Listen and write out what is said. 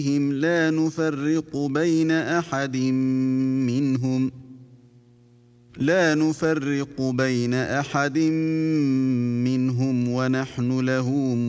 لا نفرق بين أحد منهم ونحن له مسلمون